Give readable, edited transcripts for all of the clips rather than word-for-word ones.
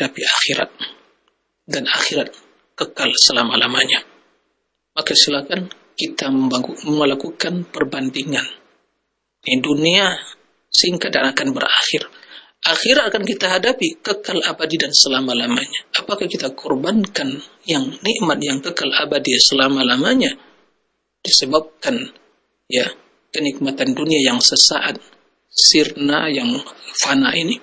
menghadapi akhirat. Dan akhirat kekal selama-lamanya. Maka silakan kita melakukan perbandingan. Di dunia singkat dan akan berakhir. Akhirat akan kita hadapi kekal abadi dan selama-lamanya. Apakah kita korbankan yang nikmat yang kekal abadi selama-lamanya disebabkan kenikmatan dunia yang sesaat, sirna yang fana ini?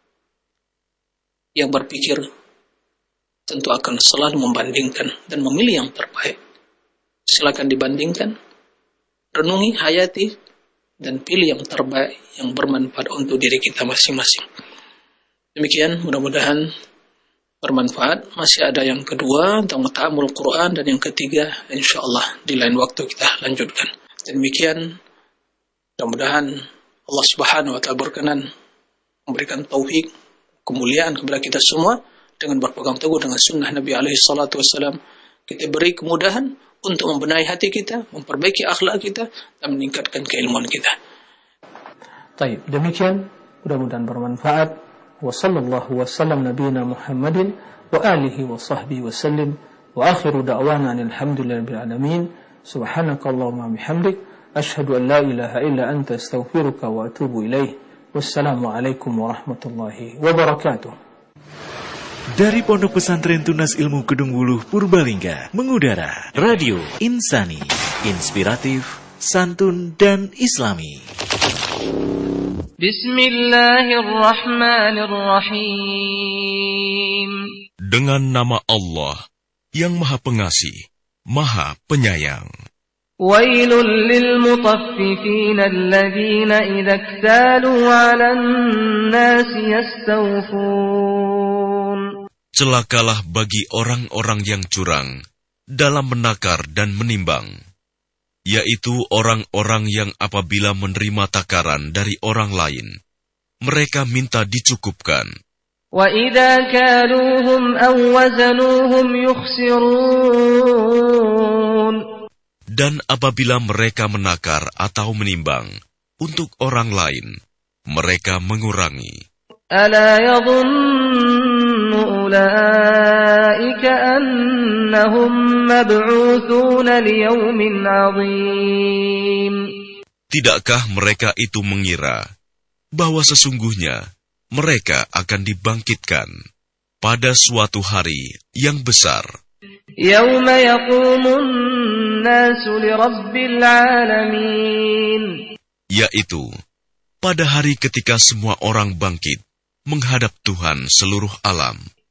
Yang berpikir tentu akan selalu membandingkan dan memilih yang terbaik. Silakan dibandingkan, renungi, hayati, dan pilih yang terbaik yang bermanfaat untuk diri kita masing-masing. Demikian, mudah-mudahan bermanfaat. Masih ada yang kedua tentang ta'amul Quran, dan yang ketiga insyaallah di lain waktu kita lanjutkan. Demikian, mudah-mudahan Allah Subhanahu wa taala berkenan memberikan taufik, kemuliaan kepada kita semua dengan berpegang teguh dengan sunnah Nabi alaihi salatu wasallam. Kita beri kemudahan untuk membenahi hati kita, memperbaiki akhlak kita, dan meningkatkan keilmuan kita. Baik, demikian mudah-mudahan bermanfaat. Wa sallallahu wasallam nabiyina Muhammadin wa alihi wa sahbihi wasallim wa akhiru da'wana alhamdulillahirabbil alamin. Subhanakallahumma bihamdik asyhadu an la ilaha illa anta astaghfiruka wa atubu ilaik. Wassalamu alaikum warahmatullahi wabarakatuh. Dari Pondok Pesantren Tunas Ilmu Kedung Wuluh Purbalingga mengudara Radio Insani, inspiratif, santun dan islami. Bismillahirrahmanirrahim. Dengan nama Allah yang Maha Pengasih, Maha Penyayang. Wailul lil mutaffifin alladhina idza iktalu 'alan nasi yastawfun. Celakalah bagi orang-orang yang curang dalam menakar dan menimbang, yaitu orang-orang yang apabila menerima takaran dari orang lain, mereka minta dicukupkan. Wa idza kaluhum aw wazanuhum yukhsirun. Dan apabila mereka menakar atau menimbang untuk orang lain, mereka mengurangi. Ala yadhunnu ulaika annahum mab'uthuna liyawmin 'azim. Tidakkah mereka itu mengira bahwa sesungguhnya mereka akan dibangkitkan pada suatu hari yang besar? Yawma yaqumun nasu lirabbil alamin. Yaitu pada hari ketika semua orang bangkit menghadap Tuhan seluruh alam.